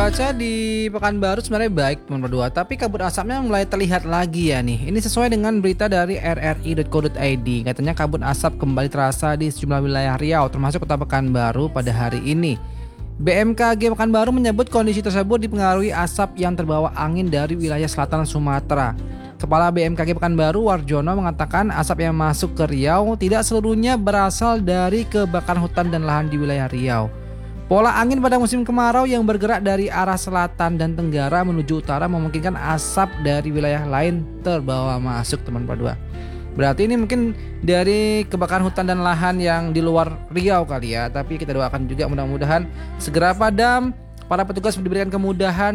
Cuaca di Pekanbaru sebenarnya baik teman berdua, tapi kabut asapnya mulai terlihat lagi ya nih. Ini sesuai dengan berita dari rri.co.id. Katanya kabut asap kembali terasa di sejumlah wilayah Riau, termasuk kota Pekanbaru pada hari ini. BMKG Pekanbaru menyebut kondisi tersebut dipengaruhi asap yang terbawa angin dari wilayah selatan Sumatera. Kepala BMKG Pekanbaru Warjono mengatakan asap yang masuk ke Riau tidak seluruhnya berasal dari kebakaran hutan dan lahan di wilayah Riau. Pola angin pada musim kemarau yang bergerak dari arah selatan dan tenggara menuju utara memungkinkan asap dari wilayah lain terbawa masuk teman berdua. Berarti ini mungkin dari kebakaran hutan dan lahan yang di luar Riau kali ya. Tapi kita doakan juga mudah-mudahan segera padam, para petugas diberikan kemudahan